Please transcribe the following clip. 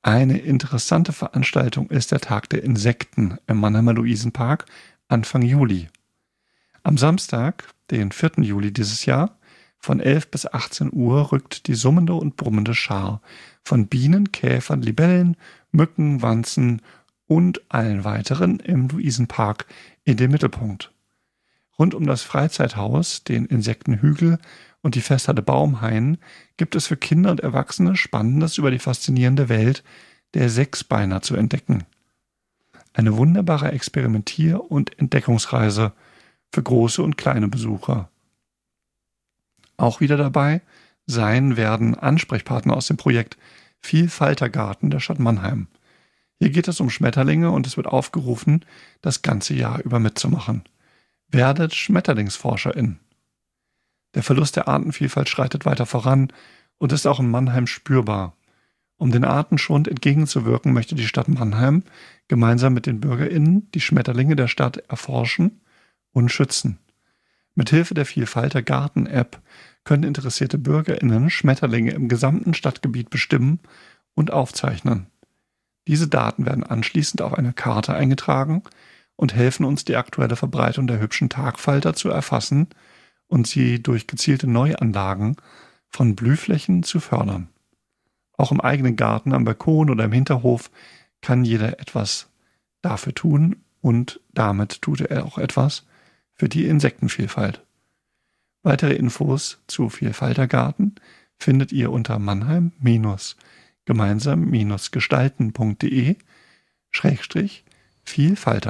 Eine interessante Veranstaltung ist der Tag der Insekten im Mannheimer Luisenpark Anfang Juli. Am Samstag, den 4. Juli dieses Jahr, von 11 bis 18 Uhr rückt die summende und brummende Schar von Bienen, Käfern, Libellen, Mücken, Wanzen und allen weiteren im Luisenpark in den Mittelpunkt. Rund um das Freizeithaus, den Insektenhügel und die Festhalle Baumhain gibt es für Kinder und Erwachsene Spannendes über die faszinierende Welt der Sechsbeiner zu entdecken. Eine wunderbare Experimentier- und Entdeckungsreise für große und kleine Besucher. Auch wieder dabei sein werden Ansprechpartner aus dem Projekt Vielfaltergarten der Stadt Mannheim. Hier geht es um Schmetterlinge und es wird aufgerufen, das ganze Jahr über mitzumachen. Werdet SchmetterlingsforscherIn. Der Verlust der Artenvielfalt schreitet weiter voran und ist auch in Mannheim spürbar. Um den Artenschwund entgegenzuwirken, möchte die Stadt Mannheim gemeinsam mit den BürgerInnen die Schmetterlinge der Stadt erforschen und schützen. Mithilfe der Vielfalter-Garten-App können interessierte BürgerInnen Schmetterlinge im gesamten Stadtgebiet bestimmen und aufzeichnen. Diese Daten werden anschließend auf eine Karte eingetragen und helfen uns, die aktuelle Verbreitung der hübschen Tagfalter zu erfassen und sie durch gezielte Neuanlagen von Blühflächen zu fördern. Auch im eigenen Garten, am Balkon oder im Hinterhof kann jeder etwas dafür tun und damit tut er auch etwas für die Insektenvielfalt. Weitere Infos zu Vielfaltergarten findet ihr unter mannheim-gemeinsam-gestalten.de/Vielfalter.